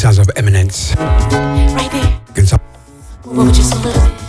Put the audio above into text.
sounds of Eminence. Right there. Good song. Move over just a little bit.